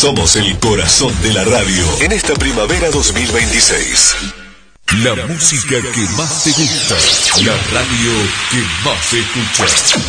Somos el corazón de la radio en esta primavera 2026. La música que más te gusta, la radio que más se escucha.